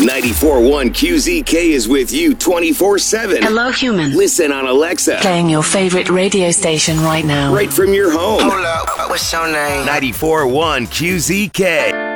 94.1 QZK is with you 24/7. Hello, human. Listen on Alexa. Playing your favorite radio station right now. Right from your home. Hold up, what's your name? 94.1 QZK.